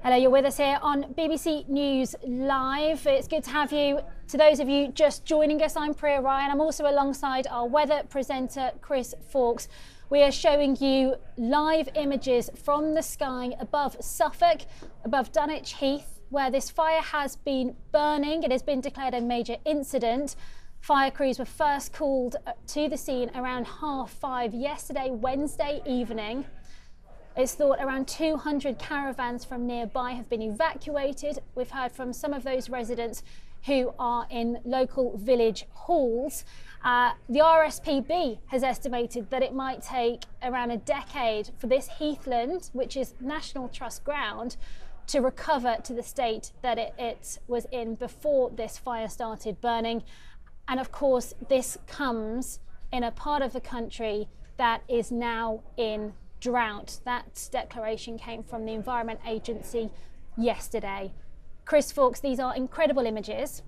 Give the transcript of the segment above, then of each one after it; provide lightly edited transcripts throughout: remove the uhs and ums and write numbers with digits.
Hello, you're with us here on BBC News Live. It's good to have you. To those of you just joining us, I'm Priya Ryan. I'm also alongside our weather presenter, Chris Fawkes. We are showing you live images from the sky above Suffolk, above Dunwich Heath, where this fire has been burning. It has been declared a major incident. Fire crews were first called to the scene around 5:30 yesterday, Wednesday evening. It's thought around 200 caravans from nearby have been evacuated. We've heard from some of those residents who are in local village halls. The RSPB has estimated that it might take around a decade for this heathland, which is National Trust ground, to recover to the state that it was in before this fire started burning. And of course, this comes in a part of the country that is now in drought. That declaration came from the Environment Agency yesterday. Chris Fawkes, these are incredible images,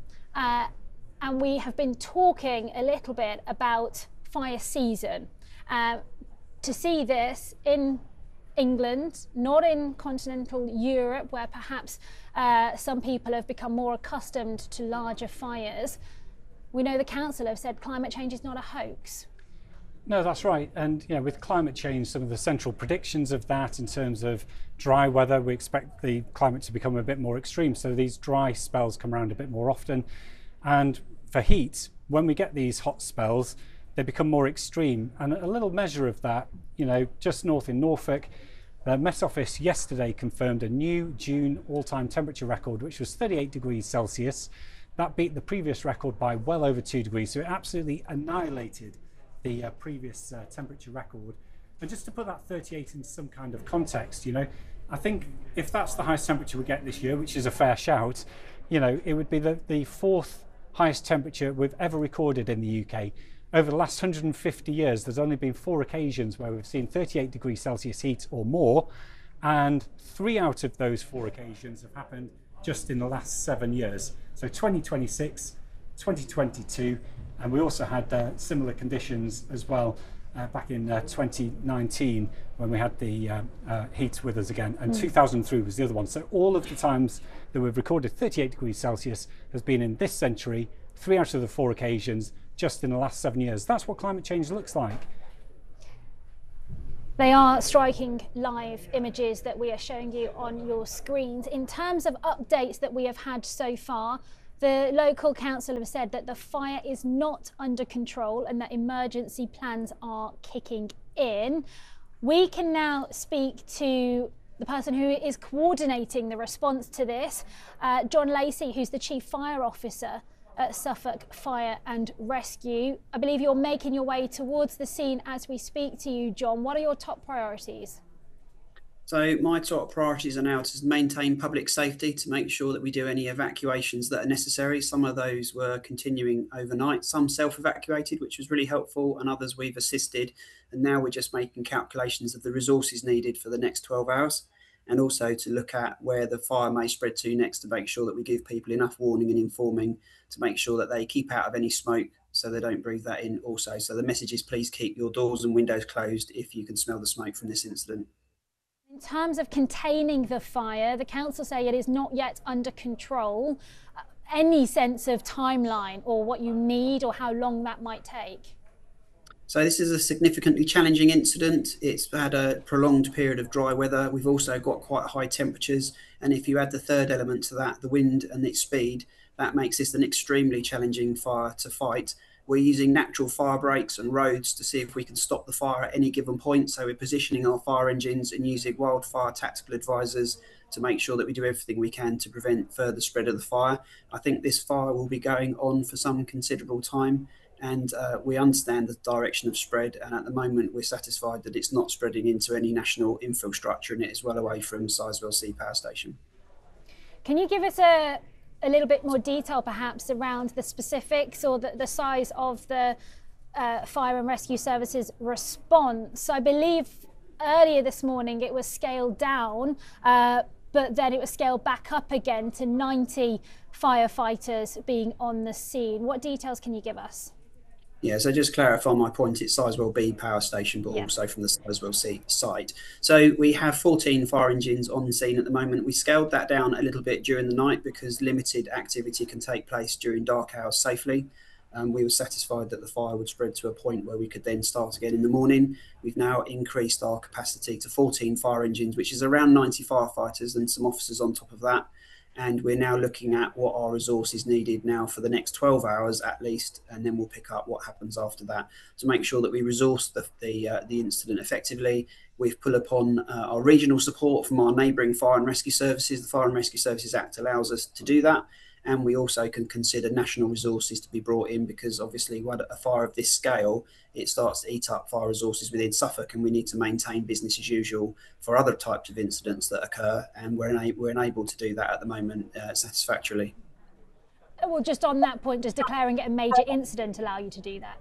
and we have been talking a little bit about fire season. To see this in England, not in continental Europe, where perhaps some people have become more accustomed to larger fires. We know the council have said climate change is not a hoax. No, that's right. And with climate change, some of the central predictions of that in terms of dry weather, we expect the climate to become a bit more extreme. So these dry spells come around a bit more often. And for heat, when we get these hot spells, they become more extreme. And a little measure of that, just north in Norfolk, the Met Office yesterday confirmed a new June all-time temperature record, which was 38 degrees Celsius. That beat the previous record by well over 2 degrees. So it absolutely annihilated the previous temperature record. And just to put that 38 in some kind of context, I think if that's the highest temperature we get this year, which is a fair shout, it would be the fourth highest temperature we've ever recorded in the UK. Over the last 150 years, there's only been 4 occasions where we've seen 38 degrees Celsius heat or more, and 3 out of those 4 occasions have happened just in the last 7 years. So 2026, 2022, and we also had similar conditions as well back in 2019 when we had the heat with us again, and 2003 was the other one. So all of the times that we've recorded 38 degrees Celsius has been in this century, 3 out of the 4 occasions just in the last 7 years. That's what climate change looks like. They are striking live images that we are showing you on your screens. In terms of updates that we have had so far, the local council have said that the fire is not under control and that emergency plans are kicking in. We can now speak to the person who is coordinating the response to this, John Lacey, who's the Chief Fire Officer at Suffolk Fire and Rescue. I believe you're making your way towards the scene as we speak to you, John. What are your top priorities? So my top priorities are now to maintain public safety, to make sure that we do any evacuations that are necessary. Some of those were continuing overnight, some self-evacuated, which was really helpful, and others we've assisted. And now we're just making calculations of the resources needed for the next 12 hours, and also to look at where the fire may spread to next, to make sure that we give people enough warning and informing to make sure that they keep out of any smoke so they don't breathe that in also. So the message is, please keep your doors and windows closed if you can smell the smoke from this incident. In terms of containing the fire, the council say it is not yet under control. Any sense of timeline or what you need or how long that might take? So this is a significantly challenging incident. It's had a prolonged period of dry weather. We've also got quite high temperatures. And if you add the third element to that, the wind and its speed, that makes this an extremely challenging fire to fight. We're using natural fire breaks and roads to see if we can stop the fire at any given point. So we're positioning our fire engines and using wildfire tactical advisors to make sure that we do everything we can to prevent further spread of the fire. I think this fire will be going on for some considerable time, and we understand the direction of spread. And at the moment, we're satisfied that it's not spreading into any national infrastructure, and it is well away from Sizewell C Power Station. Can you give us a little bit more detail perhaps around the specifics or the size of the Fire and Rescue Services response? I believe earlier this morning it was scaled down, but then it was scaled back up again to 90 firefighters being on the scene. What details can you give us? Yeah, so just clarify my point, it's Sizewell B power station, but Yeah. also from the Sizewell C site. So we have 14 fire engines on the scene at the moment. We scaled that down a little bit during the night because limited activity can take place during dark hours safely. We were satisfied that the fire would spread to a point where we could then start again in the morning. We've now increased our capacity to 14 fire engines, which is around 90 firefighters and some officers on top of that. And we're now looking at what our resource is needed now for the next 12 hours at least, and then we'll pick up what happens after that to make sure that we resource the incident effectively. We've pulled upon our regional support from our neighbouring fire and rescue services. The Fire and Rescue Services Act allows us to do that, and we also can consider national resources to be brought in, because obviously when a fire of this scale, it starts to eat up fire resources within Suffolk, and we need to maintain business as usual for other types of incidents that occur, and we're unable to do that at the moment satisfactorily. Well, just on that point, does declaring it a major incident allow you to do that?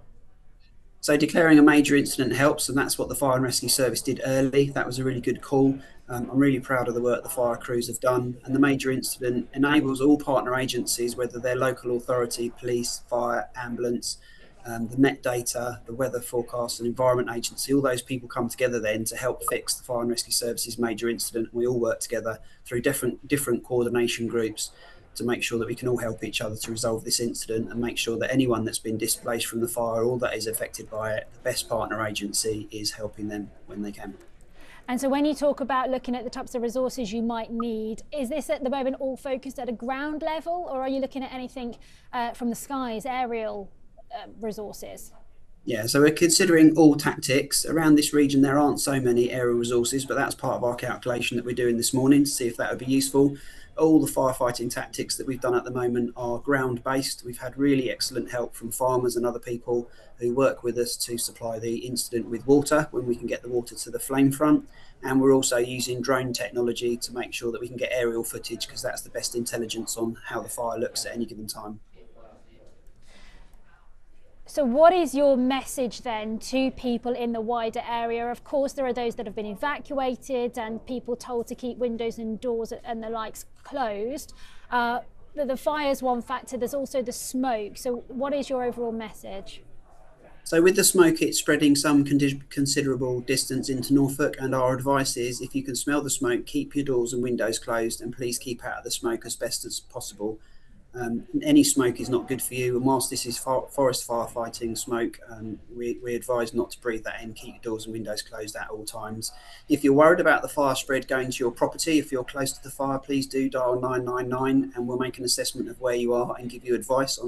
So declaring a major incident helps, and that's what the Fire and Rescue Service did early. That was a really good call. I'm really proud of the work the fire crews have done, and the major incident enables all partner agencies, whether they're local authority, police, fire, ambulance, the Met Data, the Weather Forecast and Environment Agency, all those people come together then to help fix the Fire and Rescue Service's major incident. We all work together through different coordination groups to make sure that we can all help each other to resolve this incident and make sure that anyone that's been displaced from the fire or that is affected by it, the best partner agency is helping them when they can. And so when you talk about looking at the types of resources you might need, is this at the moment all focused at a ground level, or are you looking at anything from the skies, aerial resources? Yeah, so we're considering all tactics. Around this region there aren't so many aerial resources, but that's part of our calculation that we're doing this morning to see if that would be useful. All the firefighting tactics that we've done at the moment are ground-based. We've had really excellent help from farmers and other people who work with us to supply the incident with water when we can get the water to the flame front. And we're also using drone technology to make sure that we can get aerial footage, because that's the best intelligence on how the fire looks at any given time. So what is your message then to people in the wider area? Of course, there are those that have been evacuated and people told to keep windows and doors and the likes closed. The fire's one factor, there's also the smoke. So what is your overall message? So with the smoke, it's spreading some considerable distance into Norfolk, and our advice is, if you can smell the smoke, keep your doors and windows closed, and please keep out of the smoke as best as possible. Any smoke is not good for you, and whilst this is forest firefighting smoke, we advise not to breathe that in. Keep your doors and windows closed at all times. If you're worried about the fire spread going to your property, if you're close to the fire, please do dial 999 and we'll make an assessment of where you are and give you advice on